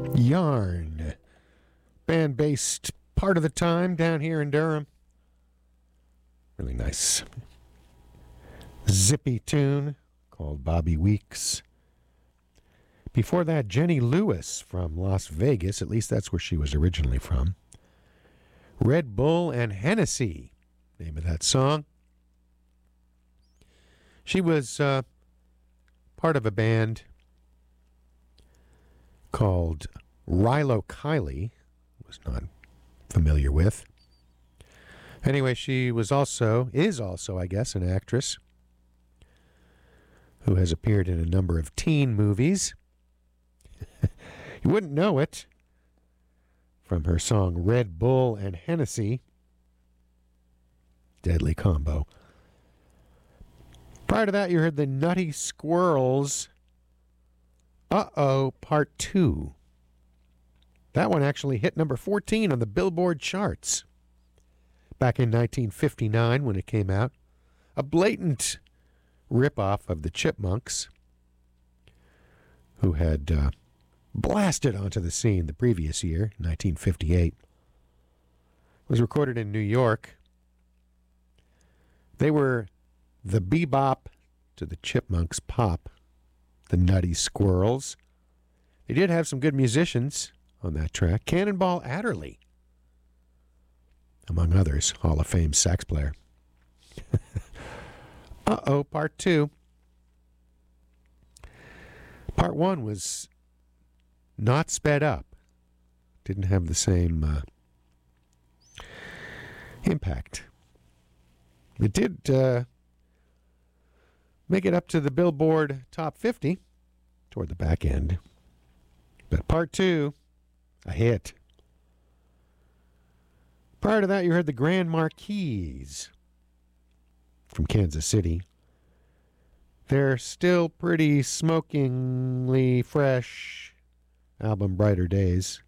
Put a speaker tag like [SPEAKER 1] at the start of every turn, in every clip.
[SPEAKER 1] Yarn. Band based part of the time down here in Durham. Really nice. Zippy tune called Bobby Weeks. Before that, Jenny Lewis from Las Vegas. At least that's where she was originally from. Red Bull and Hennessy, name of that song. She was part of a band called Rilo Kiley. Was not familiar with. Anyway, she is also, I guess, an actress who has appeared in a number of teen movies. You wouldn't know it from her song Red Bull and Hennessy. Deadly combo. Prior to that, you heard the Nutty Squirrels, Uh-Oh, Part 2. That one actually hit number 14 on the Billboard charts back in 1959 when it came out. A blatant ripoff of the Chipmunks, who had blasted onto the scene the previous year, 1958. It was recorded in New York. They were the bebop to the Chipmunks pop, the Nutty Squirrels. They did have some good musicians on that track. Cannonball Adderley, among others, Hall of Fame sax player. Uh-oh, Part 2. Part 1 was not sped up. Didn't have the same impact. It did make it up to the Billboard Top 50 toward the back end. But Part 2, a hit. Prior to that, you heard the Grand Marquis from Kansas City. Their still pretty smokingly fresh album Brighter Days,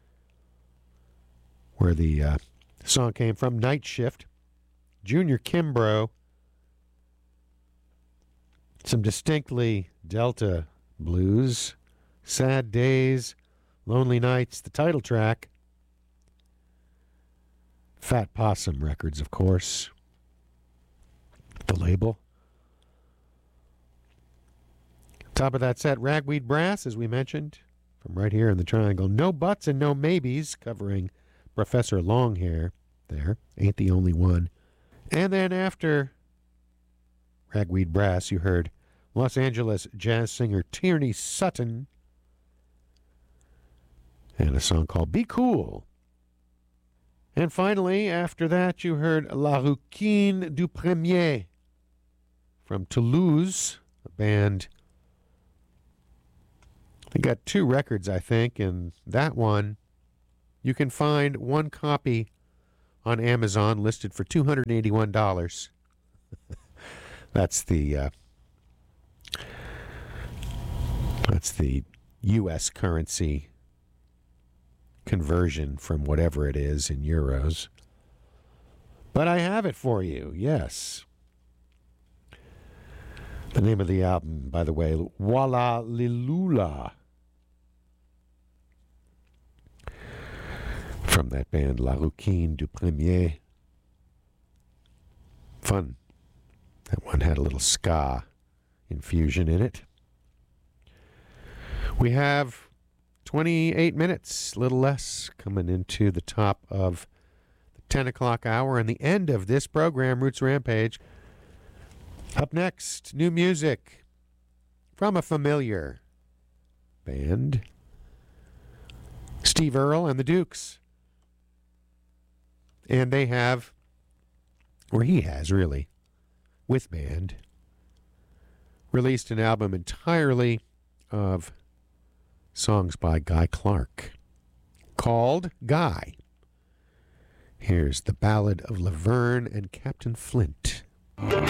[SPEAKER 1] where the song came from, Night Shift. Junior Kimbrough. Some distinctly Delta blues. Sad Days, Lonely Nights, the title track. Fat Possum Records, of course. The label. Top of that set, Ragweed Brass, as we mentioned, from right here in the Triangle. No Buts and No Maybes, covering Professor Longhair there. Ain't the Only One. And then after Ragweed Brass, you heard Los Angeles jazz singer Tierney Sutton and a song called Be Cool. And finally, after that, you heard La Rouquine du Premier from Toulouse, a band. They got 2 records, I think, and that one, you can find one copy on Amazon listed for $281. That's the U.S. currency conversion from whatever it is in euros. But I have it for you, yes. The name of the album, by the way, Walla Lilula. From that band, La Rouquine du Premier. Fun. That one had a little ska infusion in it. We have 28 minutes, a little less, coming into the top of the 10 o'clock hour and the end of this program, Roots Rampage. Up next, new music from a familiar band, Steve Earle and the Dukes. And they have, or he has really, with band, released an album entirely of songs by Guy Clark called Guy. Here's the Ballad of Laverne and Captain Flint.